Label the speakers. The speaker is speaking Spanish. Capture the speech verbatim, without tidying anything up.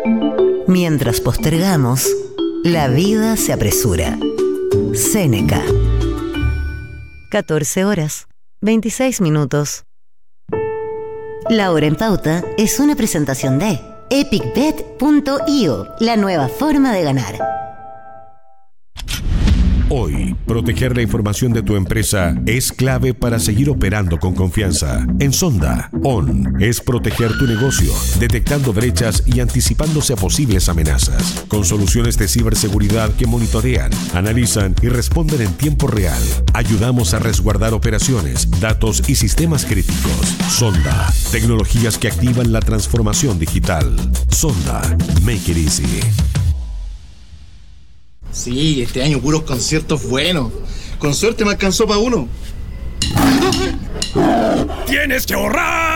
Speaker 1: Mientras postergamos, la vida se apresura. Séneca. catorce horas, veintiséis minutos. La hora en pauta es una presentación de epic bet punto io, la nueva forma de ganar.
Speaker 2: Hoy, proteger la información de tu empresa es clave para seguir operando con confianza. En Sonda, O N es proteger tu negocio, detectando brechas y anticipándose a posibles amenazas, con soluciones de ciberseguridad que monitorean, analizan y responden en tiempo real. Ayudamos a resguardar operaciones, datos y sistemas críticos. Sonda, tecnologías que activan la transformación digital. Sonda, make it easy.
Speaker 3: Sí, este año puros conciertos buenos. Con suerte me alcanzó para uno.
Speaker 4: ¡Tienes que ahorrar!